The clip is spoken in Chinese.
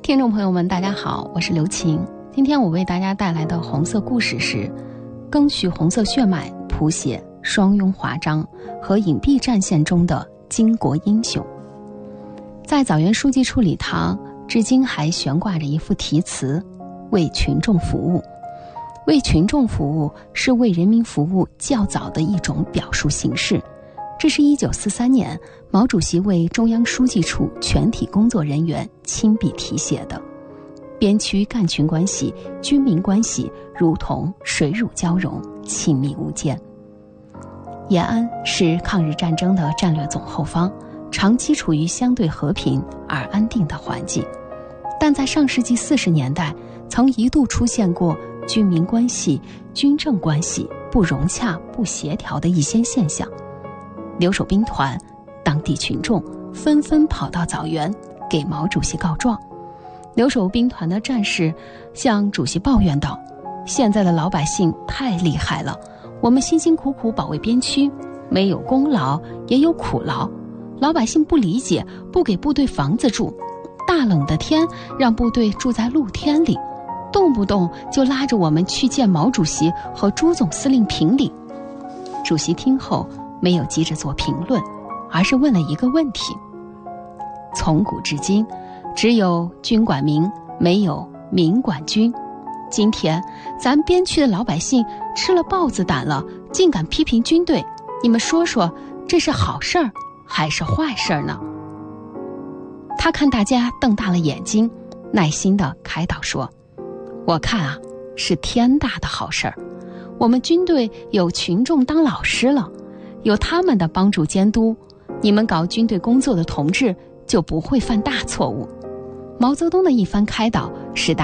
听众朋友们大家好，我是刘晴。今天我为大家带来的红色故事是赓续红色血脉，谱写双庸华章和隐蔽战线中的巾帼英雄。在枣园书记处礼堂至今还悬挂着一副题词：为群众服务。为群众服务是为人民服务较早的一种表述形式，这是1943年毛主席为中央书记处全体工作人员亲笔题写的。边区干群关系、军民关系如同水乳交融，亲密无间。延安是抗日战争的战略总后方，长期处于相对和平而安定的环境，但在上世纪40年代曾一度出现过军民关系、军政关系不融洽、不协调的一些现象。留守兵团、当地群众纷纷跑到枣园给毛主席告状。留守兵团的战士向主席抱怨道：现在的老百姓太厉害了，我们辛辛苦苦保卫边区，没有功劳也有苦劳，老百姓不理解，不给部队房子住，大冷的天让部队住在露天里，动不动就拉着我们去见毛主席和朱总司令评理。主席听后没有急着做评论，而是问了一个问题：从古至今只有军管民，没有民管军。今天咱边区的老百姓吃了豹子胆了，竟敢批评军队，你们说说，这是好事儿还是坏事儿呢？他看大家瞪大了眼睛，耐心地开导说：我看啊，是天大的好事儿。我们军队有群众当老师了，有他们的帮助监督，你们搞军队工作的同志就不会犯大错误。毛泽东的一番开导使大